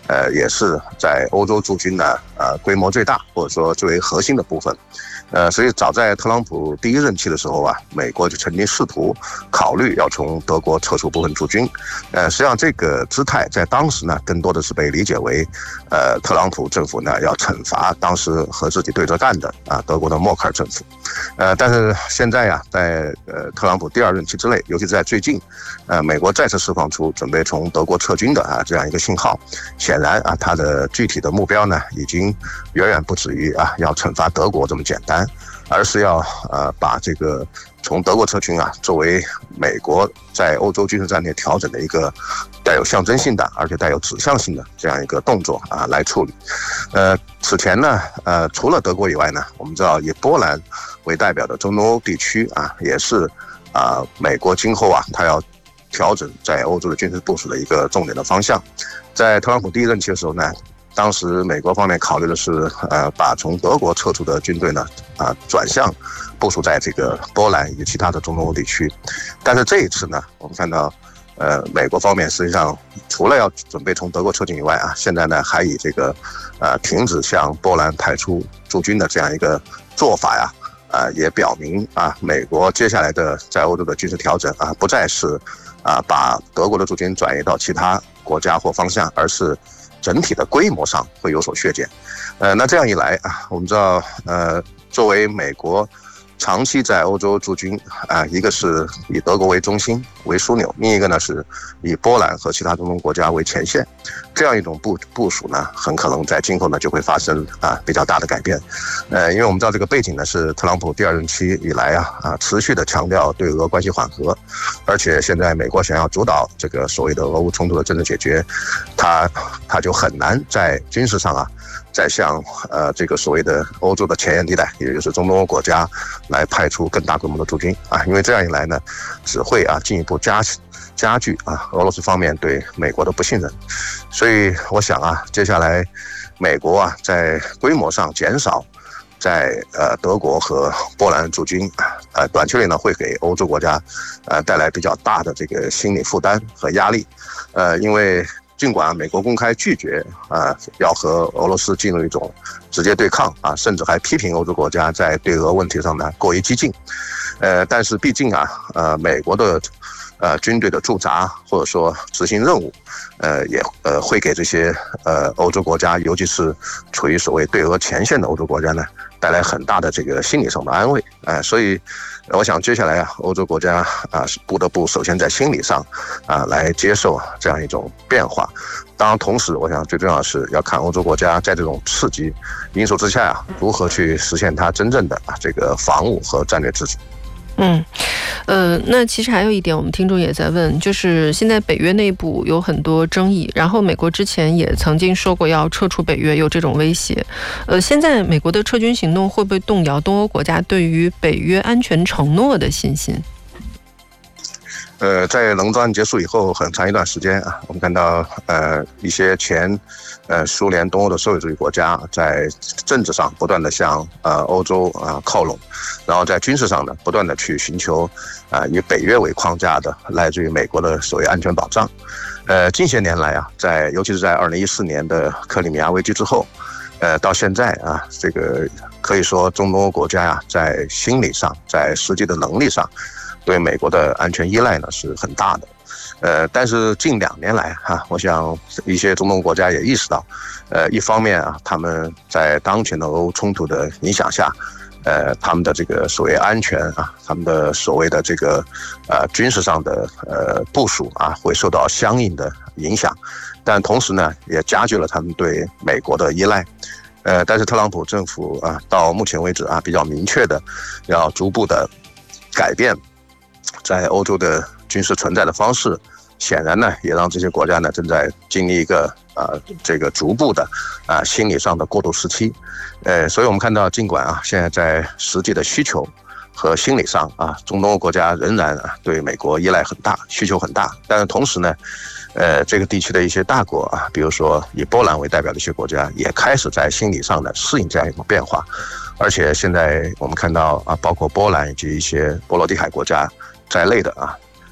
也是在欧洲驻军呢规模最大或者说最为核心的部分。所以早在特朗普第一任期的时候啊，美国就曾经试图考虑要从德国撤出部分驻军。实际上这个姿态在当时呢，更多的是被理解为，特朗普政府呢要惩罚当时和自己对着干的德国的默克尔政府。但是现在呀，在特朗普第二任期之内，尤其是在最近，美国再次释放出准备从德国撤军的这样一个信号。显然他的具体的目标呢，已经远远不止于要惩罚德国这么简单。而是要把这个从德国撤军作为美国在欧洲军事战略调整的一个带有象征性的而且带有指向性的这样一个动作来处理。此前呢除了德国以外呢，我们知道以波兰为代表的中东欧地区也是美国今后它要调整在欧洲的军事部署的一个重点的方向。在特朗普第一任期的时候呢，当时美国方面考虑的是把从德国撤出的军队呢转向部署在这个波兰以及其他的中东欧地区。但是这一次呢，我们看到美国方面实际上除了要准备从德国撤军以外现在呢还以这个停止向波兰派出驻军的这样一个做法也表明美国接下来的在欧洲的军事调整不再是把德国的驻军转移到其他国家或方向，而是整体的规模上会有所削减。那这样一来我们知道作为美国长期在欧洲驻军一个是以德国为中心为枢纽，另一个呢是以波兰和其他中东国家为前线。这样一种部署呢，很可能在今后呢就会发生比较大的改变。因为我们知道这个背景呢是特朗普第二任期以来持续的强调对俄关系缓和，而且现在美国想要主导这个所谓的俄乌冲突的政治解决，他就很难在军事上再向这个所谓的欧洲的前沿地带，也就是中东欧国家来派出更大规模的驻军因为这样一来呢，只会进一步加剧俄罗斯方面对美国的不信任。所以我想接下来美国在规模上减少在德国和波兰驻军短期内呢会给欧洲国家带来比较大的这个心理负担和压力。因为尽管美国公开拒绝要和俄罗斯进入一种直接对抗甚至还批评欧洲国家在对俄问题上呢过于激进，但是毕竟美国的军队的驻扎或者说执行任务也会给这些欧洲国家，尤其是处于所谓对俄前线的欧洲国家呢带来很大的这个心理上的安慰。所以我想接下来欧洲国家不得不首先在心理上来接受这样一种变化。当然同时我想最重要的是要看欧洲国家在这种刺激因素之下如何去实现它真正的这个防务和战略自主。 那其实还有一点，我们听众也在问，就是现在北约内部有很多争议，然后美国之前也曾经说过要撤出北约，有这种威胁。现在美国的撤军行动会不会动摇东欧国家对于北约安全承诺的信心？ 在冷战结束以后很长一段时间我们看到一些前苏联东欧的社会主义国家在政治上不断的向欧洲靠拢，然后在军事上呢不断的去寻求以北约为框架的来自于美国的所谓安全保障。近些年来尤其是在2014年的克里米亚危机之后到现在这个可以说中东欧国家在心理上在实际的能力上对美国的安全依赖呢是很大的。但是近2年来我想一些中东国家也意识到一方面他们在当前的俄乌冲突的影响下他们的这个所谓安全他们的所谓的这个军事上的部署会受到相应的影响，但同时呢也加剧了他们对美国的依赖。但是特朗普政府到目前为止比较明确的要逐步的改变在欧洲的军事存在的方式，显然呢也让这些国家呢正在经历一个这个逐步的心理上的过渡时期。所以我们看到尽管现在在实际的需求和心理上中东欧国家仍然对美国依赖很大，需求很大，但是同时呢这个地区的一些大国比如说以波兰为代表的一些国家也开始在心理上的适应这样一种变化。而且现在我们看到包括波兰以及一些波罗的海国家在内的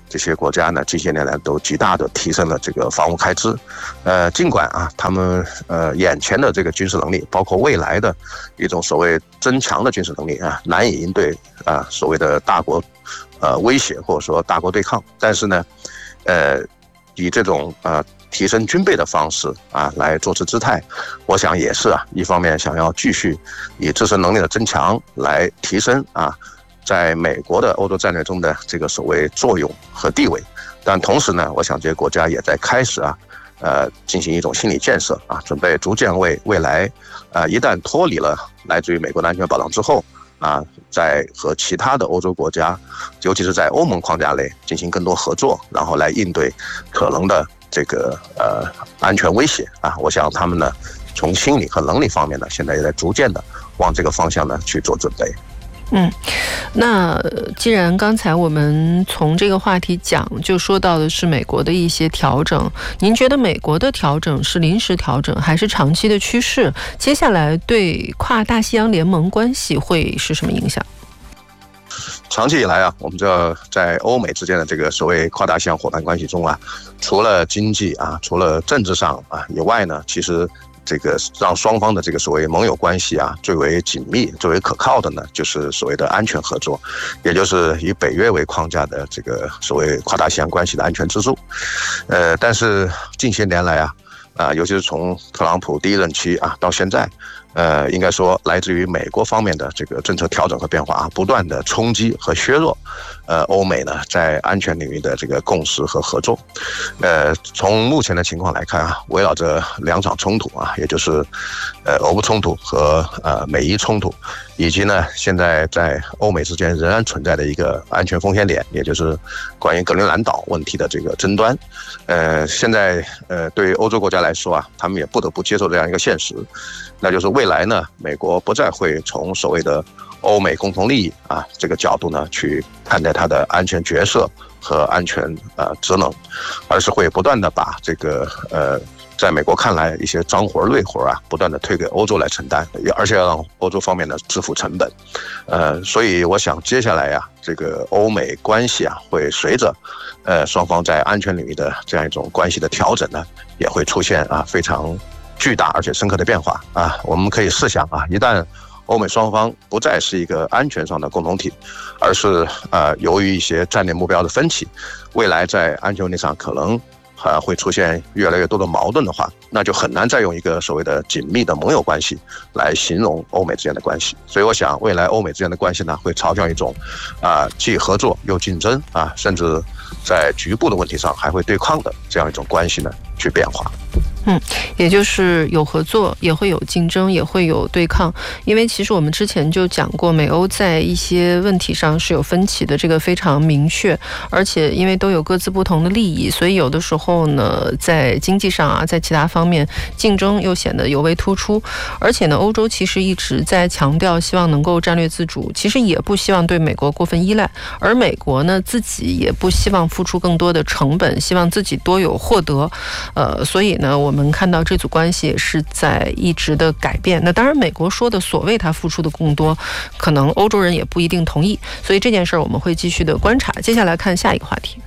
这些国家呢，近些年来都极大的提升了这个防务开支。尽管啊，他们眼前的这个军事能力，包括未来的一种所谓增强的军事能力啊，难以应对啊所谓的大国威胁或者说大国对抗。但是呢，以这种提升军备的方式啊来做出姿态，我想也是啊一方面想要继续以自身能力的增强来提升啊在美国的欧洲战略中的这个所谓作用和地位。但同时呢，我想这些国家也在开始进行一种心理建设啊，准备逐渐为未来一旦脱离了来自于美国的安全保障之后啊，在和其他的欧洲国家，尤其是在欧盟框架内进行更多合作，然后来应对可能的这个安全威胁啊。我想他们呢，从心理和能力方面呢，现在也在逐渐的往这个方向呢去做准备。 那既然刚才我们从这个话题讲，就说到的是美国的一些调整，您觉得美国的调整是临时调整还是长期的趋势？接下来对跨大西洋联盟关系会是什么影响？ 长期以来啊，我们知道在欧美之间的这个所谓跨大西洋伙伴关系中啊，除了经济啊，除了政治上啊以外呢，其实这个让双方的这个所谓盟友关系啊最为紧密、最为可靠的呢，就是所谓的安全合作，也就是以北约为框架的这个所谓跨大西洋关系的安全支柱。但是近些年来尤其是从特朗普第一任期到现在，应该说来自于美国方面的这个政策调整和变化不断的冲击和削弱欧美呢在安全领域的这个共识和合作。从目前的情况来看围绕着两场冲突也就是俄乌冲突和美伊冲突，以及呢现在在欧美之间仍然存在的一个安全风险点，也就是关于格陵兰岛问题的这个争端。现在对于欧洲国家来说他们也不得不接受这样一个现实，那就是未来呢，美国不再会从所谓的欧美共同利益这个角度呢去看待它的安全角色和安全职能，而是会不断的把这个在美国看来一些脏活累活不断的推给欧洲来承担，而且要让欧洲方面呢支付成本。所以我想接下来这个欧美关系会随着双方在安全领域的这样一种关系的调整呢，也会出现非常巨大而且深刻的变化我们可以试想一旦欧美双方不再是一个安全上的共同体，而是由于一些战略目标的分歧，未来在安全问题上可能会出现越来越多的矛盾的话，那就很难再用一个所谓的紧密的盟友关系来形容欧美之间的关系。所以我想未来欧美之间的关系呢，会朝向一种既合作又竞争甚至在局部的问题上还会对抗的这样一种关系呢去变化。 也就是有合作，也会有竞争，也会有对抗。因为其实我们之前就讲过，美欧在一些问题上是有分歧的，这个非常明确。而且因为都有各自不同的利益，所以有的时候呢，在经济上在其他方面竞争又显得尤为突出。而且呢，欧洲其实一直在强调希望能够战略自主，其实也不希望对美国过分依赖。而美国呢，自己也不希望付出更多的成本，希望自己多有获得。所以呢，我们看到这组关系也是在一直的改变。那当然美国说的所谓他付出的更多，可能欧洲人也不一定同意，所以这件事儿我们会继续的观察。接下来看下一个话题。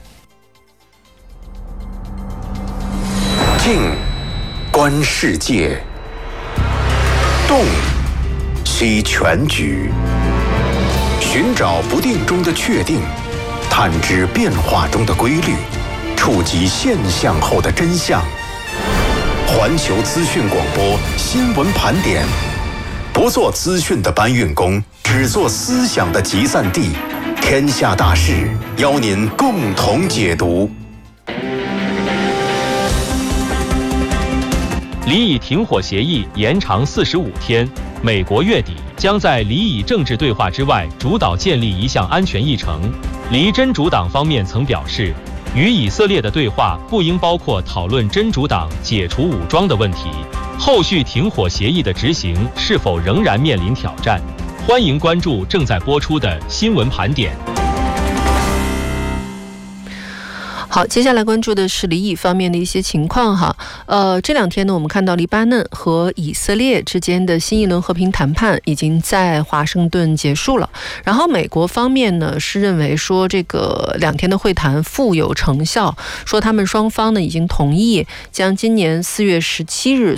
静观世界，动析全局，寻找不定中的确定，探知变化中的规律，触及现象后的真相。环球资讯广播新闻盘点，不做资讯的搬运工，只做思想的集散地。天下大事，邀您共同解读。 黎以停火协议延长45天，美国月底将在黎以政治对话之外主导建立一项安全议程。黎真主党方面曾表示，与以色列的对话不应包括讨论真主党解除武装的问题，后续停火协议的执行是否仍然面临挑战？欢迎关注正在播出的新闻盘点。 好，接下来关注的是黎以方面的一些情况哈。这2天呢，我们看到黎巴嫩和以色列之间的新一轮和平谈判已经在华盛顿结束了。然后美国方面呢是认为说这个2天的会谈富有成效，说他们双方呢已经同意将今年4月17日